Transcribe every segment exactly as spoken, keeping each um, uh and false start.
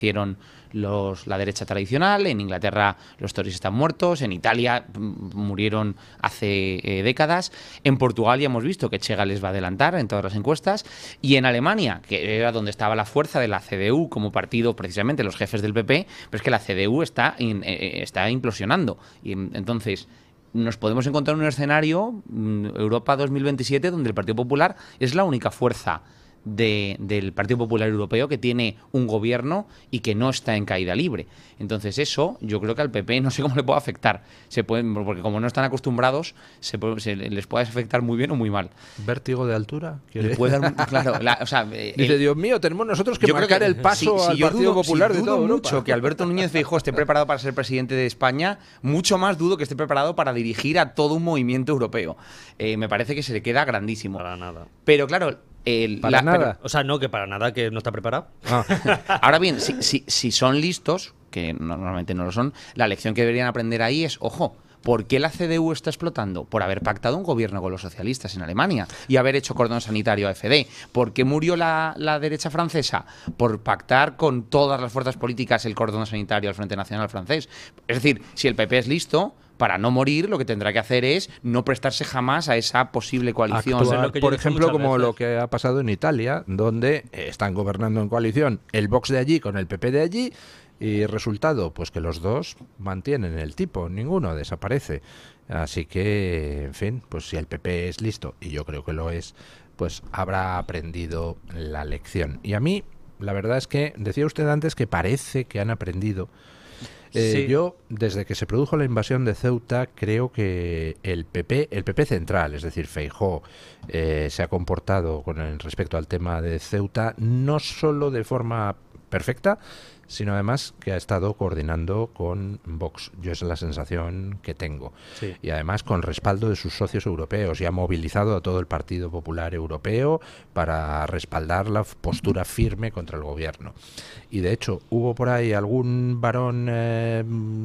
hicieron los, la derecha tradicional. En Inglaterra los Tories están muertos, en Italia murieron hace eh, décadas, en Portugal ya hemos visto que Chega les va a adelantar en todas las encuestas, y en Alemania, que era donde estaba la fuerza de la C D U como partido, precisamente los jefes del P P, pero es que la C D U está, in, eh, está implosionando, y entonces nos podemos encontrar en un escenario, Europa dos mil veintisiete, donde el Partido Popular es la única fuerza De, del Partido Popular Europeo que tiene un gobierno y que no está en caída libre. Entonces eso yo creo que al P P no sé cómo le puede afectar, se pueden, porque como no están acostumbrados se, puede, se les puede afectar muy bien o muy mal. ¿Vértigo de altura? Le puede dar, claro, la, o sea, dice, el, Dios mío, tenemos nosotros que marcar que, el paso si, si al Partido dudo, Popular si de dudo toda mucho Europa. Que Alberto Núñez Feijóo esté preparado para ser presidente de España, mucho más dudo que esté preparado para dirigir a todo un movimiento europeo. Eh, me parece que se le queda grandísimo. Para nada. Pero claro, El, para la, nada. Pero, o sea, no, que para nada, que no está preparado. Ah. Ahora bien, si, si, si son listos, que normalmente no lo son, la lección que deberían aprender ahí es, ojo, ¿por qué la C D U está explotando? Por haber pactado un gobierno con los socialistas en Alemania y haber hecho cordón sanitario a F D. ¿Por qué murió la, la derecha francesa? Por pactar con todas las fuerzas políticas el cordón sanitario al Frente Nacional francés. Es decir, si el P P es listo, para no morir, lo que tendrá que hacer es no prestarse jamás a esa posible coalición. Actuar, lo que por ejemplo, como veces. lo que ha pasado en Italia, donde están gobernando en coalición el Vox de allí con el P P de allí, y resultado, pues que los dos mantienen el tipo, ninguno desaparece. Así que, en fin, pues si el P P es listo, y yo creo que lo es, pues habrá aprendido la lección. Y a mí, la verdad es que, decía usted antes que parece que han aprendido. Eh, sí. Yo, desde que se produjo la invasión de Ceuta, creo que el P P, el P P central, es decir, Feijóo, eh, se ha comportado con el, respecto al tema de Ceuta no solo de forma perfecta, sino además que ha estado coordinando con Vox. Yo esa es la sensación que tengo. Sí. Y además con respaldo de sus socios europeos, y ha movilizado a todo el Partido Popular Europeo para respaldar la postura firme contra el gobierno. Y de hecho hubo por ahí algún varón eh,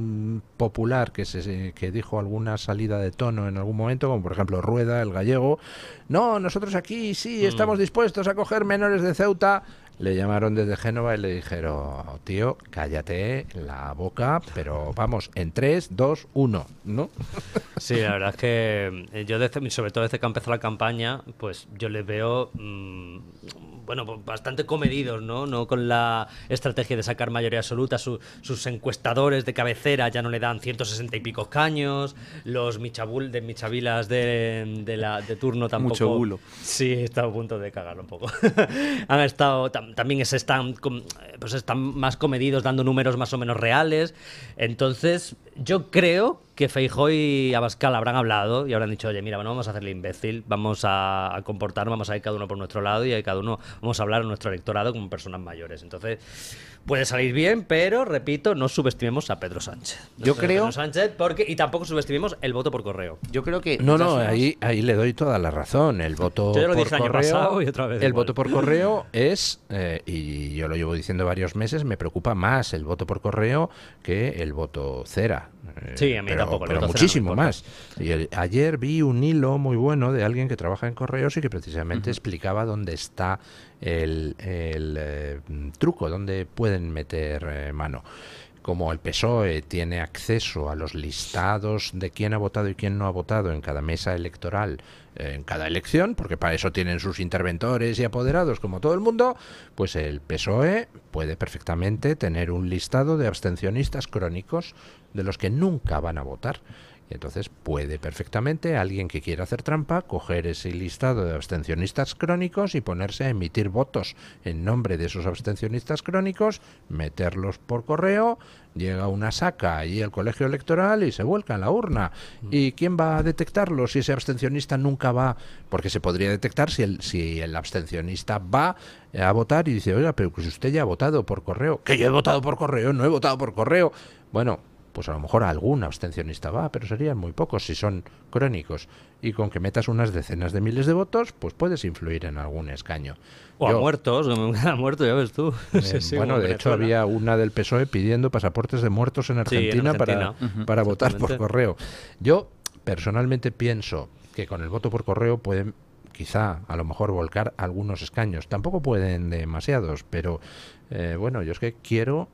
popular que, se, que dijo alguna salida de tono en algún momento, como por ejemplo Rueda, el gallego. No, nosotros aquí sí estamos dispuestos a coger menores de Ceuta. Le llamaron desde Génova y le dijeron, tío, cállate la boca, pero vamos, en tres, dos, uno, ¿no? Sí, la verdad es que yo, desde, sobre todo desde que empezó la campaña, pues yo les veo, mmm, bueno, bastante comedidos, ¿no? No con la estrategia de sacar mayoría absoluta. Su, sus encuestadores de cabecera ya no le dan ciento sesenta y pico caños, los michabul de michavilas de, de, la, de turno tampoco. Mucho bulo. Sí, he estado a punto de cagarlo un poco. Han estado... También es, están, pues están más comedidos, dando números más o menos reales. Entonces, yo creo que Feijóo y Abascal habrán hablado y habrán dicho, oye, mira, bueno, vamos a hacerle imbécil, vamos a, a comportarnos, vamos a ir cada uno por nuestro lado y a cada uno vamos a hablar a nuestro electorado como personas mayores. Entonces, puede salir bien, pero, repito, no subestimemos a Pedro Sánchez. No yo creo... Pedro Sánchez porque, y tampoco subestimemos el voto por correo. Yo creo que... No, no, ahí, ahí le doy toda la razón. El voto yo ya lo por dije correo, año pasado y otra vez el igual. voto por correo es, eh, y yo lo llevo diciendo varios meses, me preocupa más el voto por correo que el voto cera. Sí, a mí pero, tampoco. Pero muchísimo no más. Y el, ayer vi un hilo muy bueno de alguien que trabaja en correos y que precisamente uh-huh. explicaba dónde está el, el eh, truco, dónde pueden meter eh, mano. Como el P S O E tiene acceso a los listados de quién ha votado y quién no ha votado en cada mesa electoral, eh, en cada elección, porque para eso tienen sus interventores y apoderados como todo el mundo, pues el P S O E puede perfectamente tener un listado de abstencionistas crónicos de los que nunca van a votar. Y entonces puede perfectamente alguien que quiera hacer trampa coger ese listado de abstencionistas crónicos y ponerse a emitir votos en nombre de esos abstencionistas crónicos, meterlos por correo, llega una saca allí al colegio electoral y se vuelca en la urna. ¿Y quién va a detectarlo si ese abstencionista nunca va? Porque se podría detectar si el, si el abstencionista va a votar y dice, oiga, pero pues usted ya ha votado por correo. ¿Que yo he votado por correo? No he votado por correo. Bueno, pues a lo mejor algún abstencionista va, pero serían muy pocos si son crónicos. Y con que metas unas decenas de miles de votos, pues puedes influir en algún escaño. O Yo, a muertos, a muertos, ya ves tú. Eh, sí, sí, bueno, de hecho había una del P S O E pidiendo pasaportes de muertos en Argentina, sí, en Argentina. para, Uh-huh, para votar por correo. Yo personalmente pienso que con el voto por correo pueden quizá a lo mejor volcar algunos escaños. Tampoco pueden demasiados, pero eh, bueno, yo es que quiero